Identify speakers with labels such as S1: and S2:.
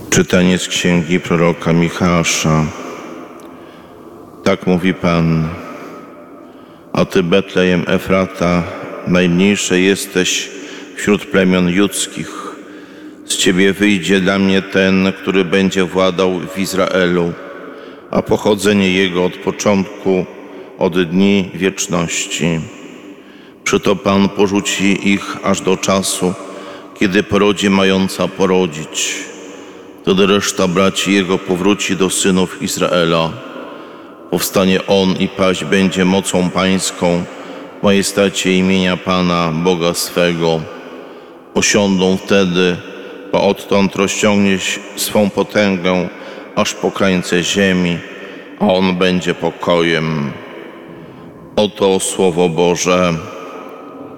S1: Czytanie z księgi proroka Michała. Tak mówi Pan: a Ty, Betlejem Efrata, najmniejsze jesteś wśród plemion judzkich. Z Ciebie wyjdzie dla mnie ten, który będzie władał w Izraelu, a pochodzenie Jego od początku, od dni wieczności. Przeto Pan porzuci ich aż do czasu, kiedy porodzi mająca porodzić. Wtedy reszta braci Jego powróci do synów Izraela. Powstanie On i paść będzie mocą pańską w majestacie imienia Pana, Boga swego. Osiądą wtedy, bo odtąd rozciągnie swą potęgę aż po krańce ziemi, a On będzie pokojem. Oto Słowo Boże.